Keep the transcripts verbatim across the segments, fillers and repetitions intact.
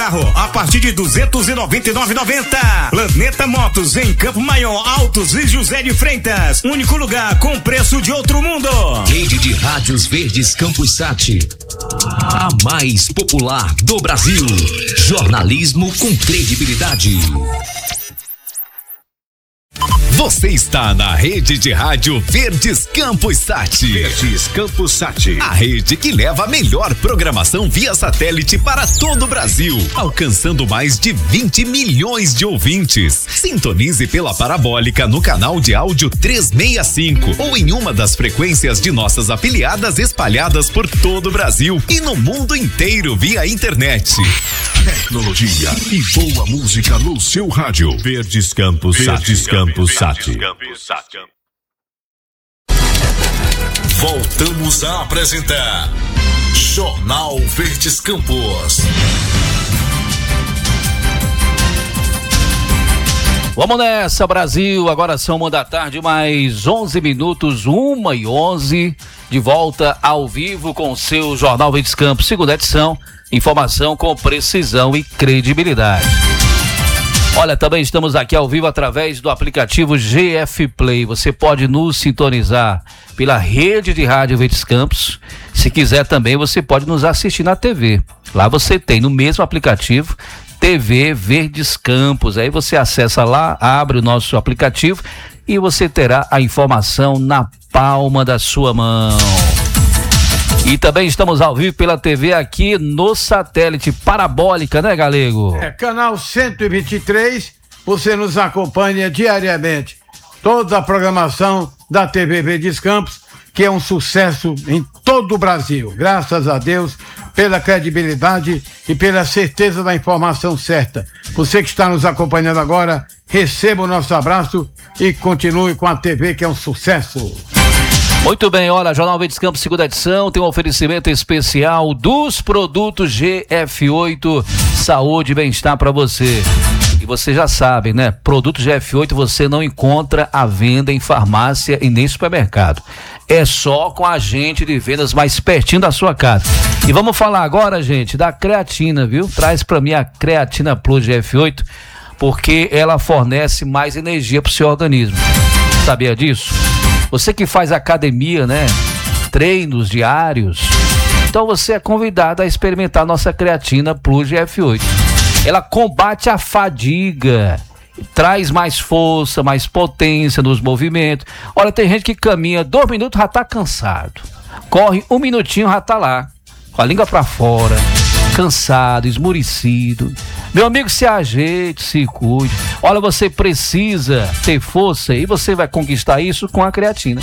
carro a partir de duzentos e noventa e nove reais e noventa centavos. Planeta Motos em Campo Maior, Altos e José de Freitas. Único lugar com preço de outro mundo. Rede de Rádios Verdes Campos Sat. A mais popular do Brasil. Jornalismo com credibilidade. Você está na rede de rádio Verdes Campos Sat. Verdes Campos Sat. A rede que leva a melhor programação via satélite para todo o Brasil, alcançando mais de vinte milhões de ouvintes. Sintonize pela parabólica no canal de áudio trezentos e sessenta e cinco ou em uma das frequências de nossas afiliadas espalhadas por todo o Brasil e no mundo inteiro via internet. Tecnologia e boa música no seu rádio. Verdes Campos Sat. Verdes Campos Sat. Voltamos a apresentar Jornal Verdes Campos. Vamos nessa, Brasil. Agora são uma da tarde, mais onze minutos, uma e onze. De volta ao vivo com o seu Jornal Verdes Campos, segunda edição. Informação com precisão e credibilidade. Olha, também estamos aqui ao vivo através do aplicativo G F Play. Você pode nos sintonizar pela rede de rádio Verdes Campos. Se quiser também, você pode nos assistir na T V. Lá você tem no mesmo aplicativo T V Verdes Campos. Aí você acessa lá, abre o nosso aplicativo e você terá a informação na palma da sua mão. E também estamos ao vivo pela T V aqui no satélite parabólica, né, Galego? É, canal cento e vinte e três, você nos acompanha diariamente. Toda a programação da T V Verdes Campos, que é um sucesso em todo o Brasil. Graças a Deus, pela credibilidade e pela certeza da informação certa. Você que está nos acompanhando agora, receba o nosso abraço e continue com a T V, que é um sucesso. Muito bem, olha, Jornal Verdes Campos, segunda edição, tem um oferecimento especial dos produtos G F oito, saúde e bem-estar para você. E você já sabe, né? Produto G F oito você não encontra à venda em farmácia e nem supermercado. É só com a agente de vendas mais pertinho da sua casa. E vamos falar agora, gente, da creatina, viu? Traz para mim a Creatina Plus G F oito, porque ela fornece mais energia para o seu organismo. Sabia disso? Você que faz academia, né? Treinos diários. Então você é convidado a experimentar nossa Creatina Plus G F oito. Ela combate a fadiga, traz mais força, mais potência nos movimentos. Olha, tem gente que caminha dois minutos já tá cansado. Corre um minutinho já tá lá, com a língua pra fora, cansado, esmurecido. Meu amigo, se ajeite, se cuide. Olha, você precisa ter força e você vai conquistar isso com a creatina.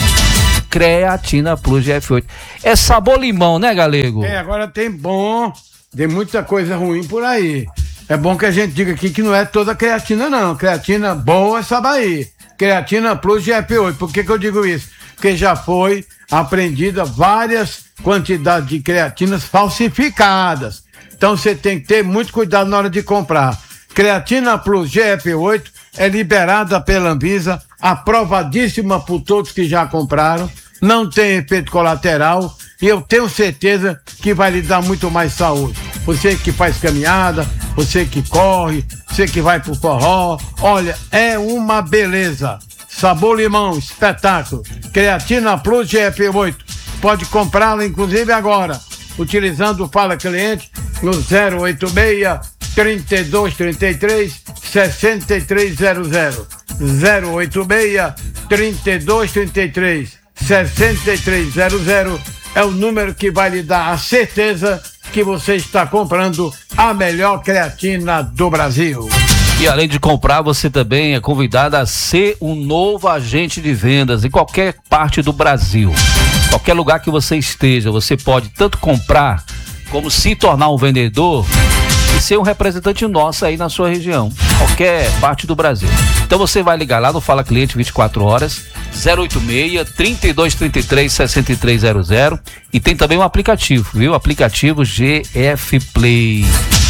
Creatina Plus G F oito. É sabor limão, né, Galego? É, agora tem bom, tem muita coisa ruim por aí. É bom que a gente diga aqui que não é toda creatina, não. Creatina boa é essa aí. Creatina Plus G F oito. Por que que eu digo isso? Porque já foi apreendida várias quantidades de creatinas falsificadas. Então você tem que ter muito cuidado na hora de comprar. Creatina Plus G F oito é liberada pela Anvisa, aprovadíssima por todos que já compraram, não tem efeito colateral e eu tenho certeza que vai lhe dar muito mais saúde. Você que faz caminhada, você que corre, você que vai pro forró, olha, é uma beleza. Sabor limão, espetáculo. Creatina Plus G F oito. Pode comprá-la inclusive agora, utilizando o Fala Cliente no zero oito seis, trinta e dois, trinta e três, sessenta e três zero zero. zero oito seis, trinta e dois, trinta e três, sessenta e três zero zero é o número que vai lhe dar a certeza que você está comprando a melhor creatina do Brasil. E além de comprar, você também é convidado a ser um novo agente de vendas em qualquer parte do Brasil. Qualquer lugar que você esteja, você pode tanto comprar como se tornar um vendedor e ser um representante nosso aí na sua região, qualquer parte do Brasil. Então você vai ligar lá no Fala Cliente vinte e quatro horas, zero oito seis, trinta e dois, trinta e três, sessenta e três zero zero, e tem também um aplicativo, viu? Aplicativo G F Play.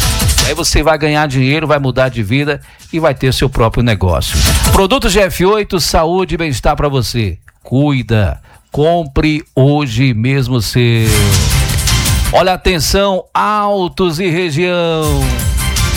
Aí você vai ganhar dinheiro, vai mudar de vida e vai ter seu próprio negócio. Produto G F oito, saúde e bem-estar para você. Cuida, compre hoje mesmo seu. Olha, atenção, Altos e região.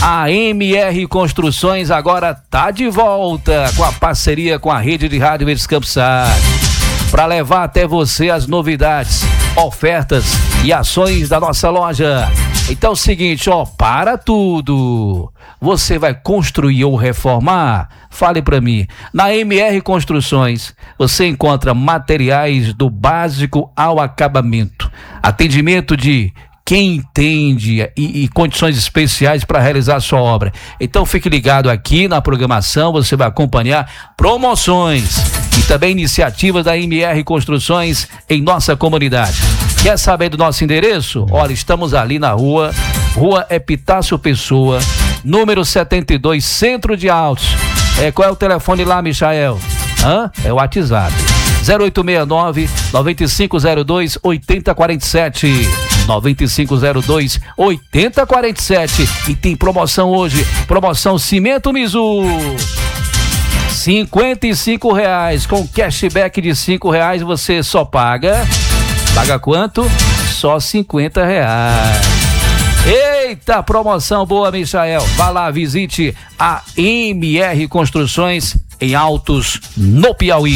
A M R Construções agora tá de volta com a parceria com a rede de rádio Verdes Campos Sat, para levar até você as novidades, ofertas e ações da nossa loja. Então é o seguinte, ó, para tudo. Você vai construir ou reformar? Fale para mim. Na M R Construções, você encontra materiais do básico ao acabamento. Atendimento de quem entende e, e condições especiais para realizar a sua obra. Então fique ligado aqui na programação, você vai acompanhar promoções e também iniciativas da M R Construções em nossa comunidade. Quer saber do nosso endereço? Olha, estamos ali na rua, Rua Epitácio Pessoa, número setenta e dois, Centro de Altos. É, qual é o telefone lá, Michael? Hã? É o WhatsApp. zero oito seis nove, nove cinco zero dois, oito zero quatro sete. nove cinco zero dois, oito zero quatro sete. E tem promoção hoje, promoção Cimento Mizu, cinquenta e cinco reais, com cashback de cinco reais você só paga, paga quanto? Só cinquenta reais. Eita, promoção boa, Michael. Vá lá, visite a M R Construções em Altos, no Piauí.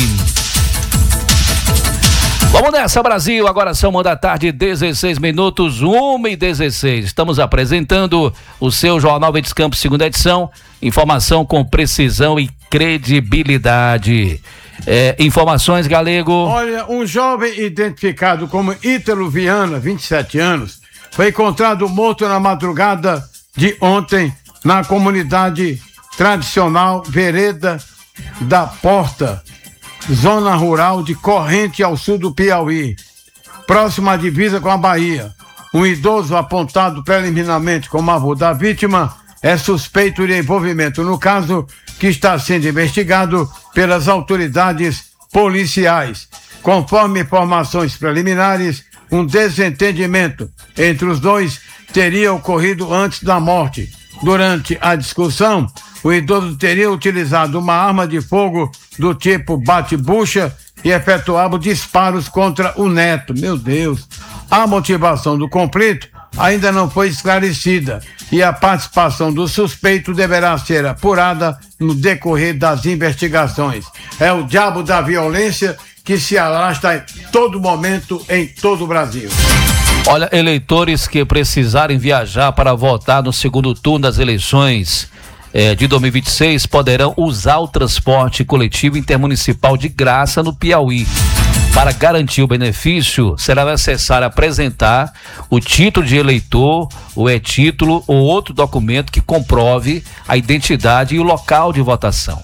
Vamos nessa, Brasil. Agora são uma da tarde, dezesseis minutos, uma e dezesseis. Estamos apresentando o seu Jornal Verdes Campos, segunda edição. Informação com precisão e credibilidade. É, informações, Galego. Olha, um jovem identificado como Ítalo Viana, vinte e sete anos, foi encontrado morto na madrugada de ontem na comunidade tradicional Vereda da Porta, zona rural de Corrente, ao sul do Piauí, próximo à divisa com a Bahia. Um idoso apontado preliminarmente como avô da vítima é suspeito de envolvimento no caso, que está sendo investigado pelas autoridades policiais. Conforme informações preliminares, um desentendimento entre os dois teria ocorrido antes da morte. Durante a discussão, o idoso teria utilizado uma arma de fogo do tipo bate-bucha e efetuava disparos contra o neto. Meu Deus! A motivação do conflito ainda não foi esclarecida e a participação do suspeito deverá ser apurada no decorrer das investigações. É o diabo da violência que se arrasta em todo momento em todo o Brasil. Olha, eleitores que precisarem viajar para votar no segundo turno das eleições eh, de dois mil e vinte e seis poderão usar o transporte coletivo intermunicipal de graça no Piauí. Para garantir o benefício, será necessário apresentar o título de eleitor, o e-título ou outro documento que comprove a identidade e o local de votação.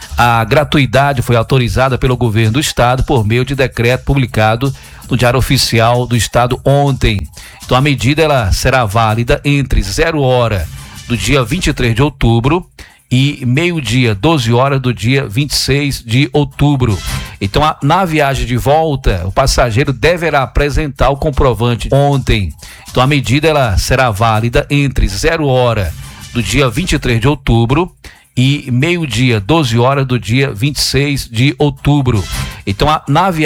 A gratuidade foi autorizada pelo governo do estado por meio de decreto publicado no Diário Oficial do Estado ontem. Então a medida ela será válida entre zero hora do dia vinte e três de outubro e meio-dia, doze horas do dia vinte e seis de outubro. Então, a, na viagem de volta, o passageiro deverá apresentar o comprovante ontem. Então, a medida ela será válida entre zero hora do dia vinte e três de outubro e meio-dia, doze horas do dia vinte e seis de outubro. Então, a, na viagem